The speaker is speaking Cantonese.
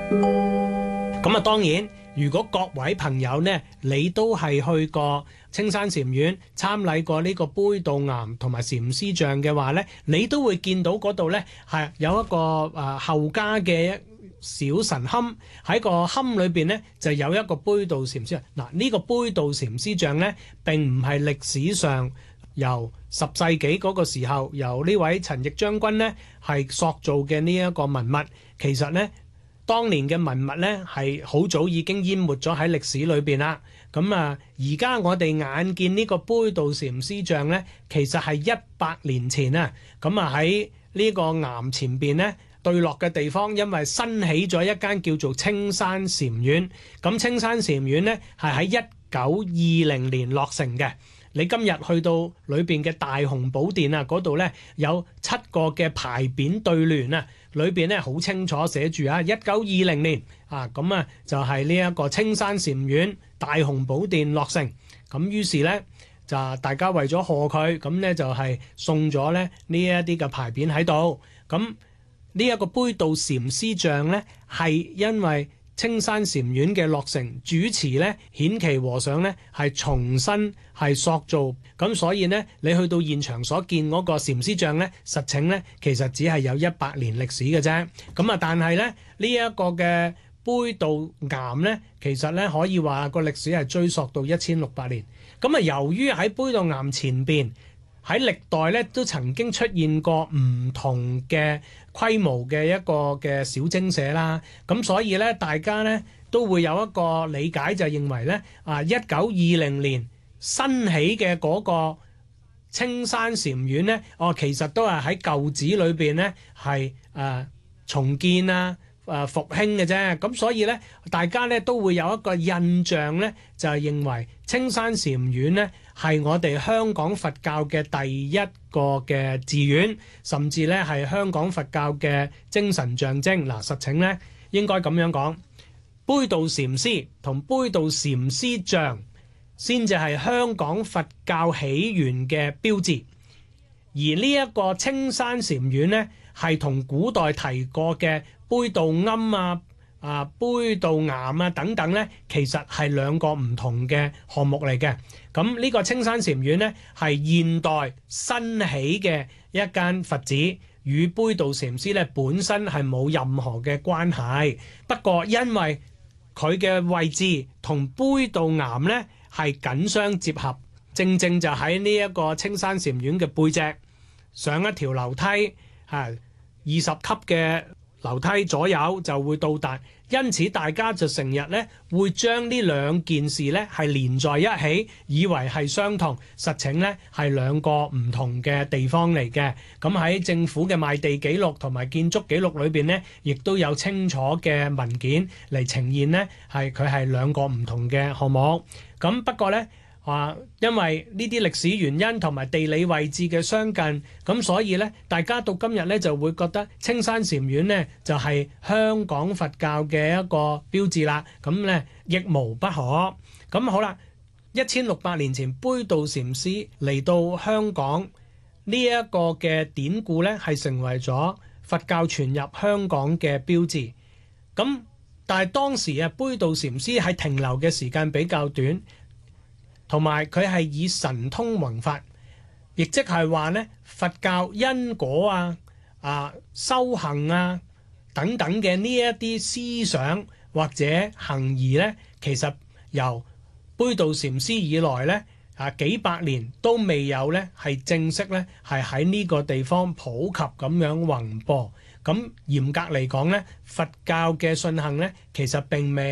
咁啊，當然，如果各位朋友呢，你都係去過青山禪院參禮過呢個杯渡岩同埋禪師像嘅話呢，你都會見到嗰度呢係有一個後加嘅小神龕，喺個龕裏邊呢就有一個杯渡禪師像。嗱，呢個杯渡禪師像呢並唔係歷史上由10世紀嗰個時候由呢位陳奕將軍呢係塑造嘅呢一個文物，其實呢當年嘅文物呢係好早已經淹沒咗喺歷史裏邊啦。咁而家我哋眼見呢個杯渡禪師像呢，其實係100年前啊。咁喺呢個岩前邊呢對落嘅地方，因為新起咗一間叫做青山禪院。咁青山禪院呢係喺1920年落成嘅。你今日去到裏邊嘅大雄寶殿啊，嗰度呢有7個嘅牌匾對聯啊，裏邊呢好清楚寫住1920年咁就係呢一個青山禪院大雄寶殿落成。咁於是呢就大家為咗賀佢，咁呢就係送咗呢一啲嘅牌匾喺度。咁呢一個杯渡禪師像呢係因為青山禪院嘅落成，主持呢顯奇和尚呢係重新係塑造，咁所以呢，你去到現場所見嗰個禪師像呢，實情呢其實只係有100年歷史嘅啫。咁但係呢，呢一個嘅杯渡岩呢，其實呢可以話個歷史係追溯到1600年。咁由於喺杯渡岩前邊喺歷代咧都曾經出現過唔同嘅規模嘅一個嘅小精舍啦，咁所以咧大家咧都會有一個理解，就認為咧1920年新起嘅嗰個青山禪院咧，其實都係喺舊址裏邊咧係重建復興嘅啫。咁所以咧大家咧都會有一個印象咧，就係認為青山禪院咧係我哋香港佛教嘅第一個嘅寺院，甚至咧係香港佛教嘅精神象徵。實情咧應該咁樣講，杯渡禪師同杯渡禪師像先至係香港佛教起源嘅標誌，而呢一個青山禪院咧係同古代提過嘅杯渡庵杯渡岩等等咧，其實係兩個唔同嘅項目嚟嘅。咁呢個青山禪院咧係現代新起嘅一間佛寺，與杯渡禪師咧本身係冇任何嘅關係。不過因為佢嘅位置同杯渡岩咧係緊相接合，正正就喺呢一個青山禪院嘅背脊上一條樓梯20級嘅樓梯左右就會到達，因此大家就成日咧會將呢兩件事咧係連在一起，以為係相同，實情咧係兩個唔同嘅地方嚟嘅。咁喺政府嘅賣地記錄同埋建築記錄裏邊咧，亦都有清楚嘅文件嚟呈現咧，係佢係兩個唔同嘅項目。咁不過咧因為呢啲歷史原因同埋地理位置嘅相近，咁所以呢，大家到今日呢就會覺得青山禪院呢就係香港佛教嘅一個標誌啦。咁呢亦無不可。咁好啦，1600年前杯渡禪師嚟到香港呢一個嘅典故呢，係成為咗佛教傳入香港嘅標誌。咁但係當時杯渡禪師係停留嘅時間比較短。同埋佢係以神通弘法，亦即係話呢佛教因果修行等等嘅呢一啲思想或者行儀呢，其實由杯渡禪師以來呢幾百年都未有呢係正式呢係喺呢個地方普及咁樣弘播。咁嚴格嚟講呢，佛教嘅信行呢，其實並未